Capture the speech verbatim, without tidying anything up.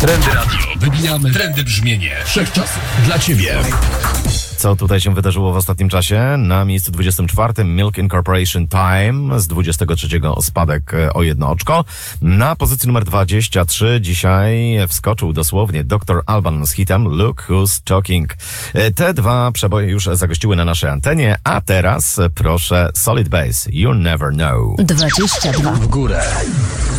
Trendy Radio. Wybijamy trendy brzmienie wszechczasów dla Ciebie. Co tutaj się wydarzyło w ostatnim czasie? Na miejscu dwudziestym czwartym Milk Incorporation Time, z dwudziestego trzeciego spadek o jedno oczko. Na pozycji numer dwadzieścia trzy dzisiaj wskoczył dosłownie doktor Alban z hitem Look Who's Talking. Te dwa przeboje już zagościły na naszej antenie, a teraz proszę Solid Bass, You Never Know. dwadzieścia dwa w górę.